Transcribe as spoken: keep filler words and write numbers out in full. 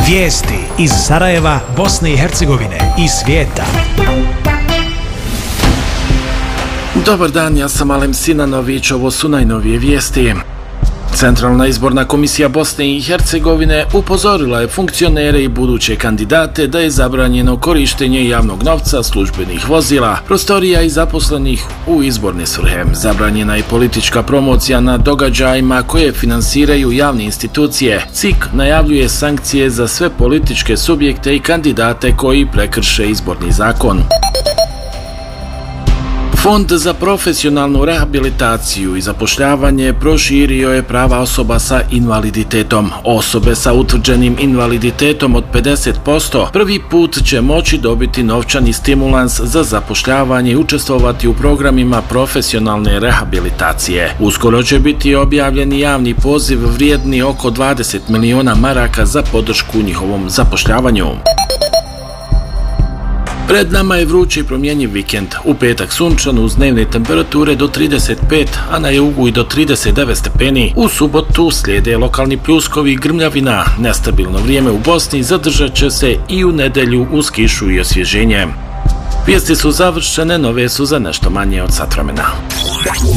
Vijesti iz Sarajeva, Bosne i Hercegovine i svijeta. Dobar dan, ja sam Alem Sinanović, ovo su najnovije vijesti. Centralna izborna komisija Bosne i Hercegovine upozorila je funkcionere i buduće kandidate da je zabranjeno korištenje javnog novca, službenih vozila, prostorija i zaposlenih u izborne svrhe. Zabranjena je politička promocija na događajima koje finansiraju javne institucije. C I K najavljuje sankcije za sve političke subjekte i kandidate koji prekrše izborni zakon. Fond za profesionalnu rehabilitaciju i zapošljavanje proširio je prava osoba sa invaliditetom. Osobe sa utvrđenim invaliditetom od pedeset posto prvi put će moći dobiti novčani stimulans za zapošljavanje i učestvovati u programima profesionalne rehabilitacije. Uskoro će biti objavljeni javni poziv vrijedni oko dvadeset miliona maraka za podršku njihovom zapošljavanju. Pred nama je vrući i promjenjiv vikend. U petak sunčan uz dnevne temperature do trideset pet, a na jugu i do trideset devet stepeni. U subotu slijede lokalni pljuskovi i grmljavina. Nestabilno vrijeme u Bosni zadržat će se i u nedjelju uz kišu i osvježenje. Vijesti su završene, nove su za nešto manje od sat vremena.